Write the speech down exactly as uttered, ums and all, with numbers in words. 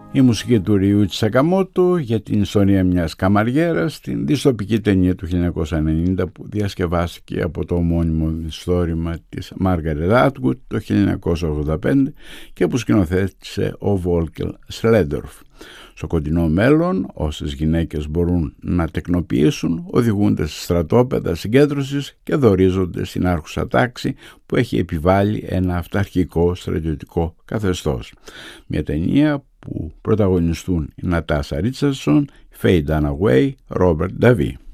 Η μουσική του Ριούτσι Σακαμότο για την ιστορία μιας καμαριέρας, την δυστοπική ταινία του χίλια εννιακόσια ενενήντα που διασκευάστηκε από το ομώνυμο μυθιστόρημα της Μάργαρετ Άτγουτ το χίλια εννιακόσια ογδόντα πέντε και που σκηνοθέτησε ο Βόλκερ Σλέντορφ. Στο κοντινό μέλλον, όσες γυναίκες μπορούν να τεκνοποιήσουν, οδηγούνται σε στρατόπεδα συγκέντρωσης και δορίζονται στην άρχουσα τάξη που έχει επιβάλει ένα αυταρχικό στρατιωτικό καθεστώς. Μια ταινία που πρωταγωνιστούν η Νατάσα Ρίτσαρντσον, Φέι Ντάναουέι, Ρόμπερτ Νταβί.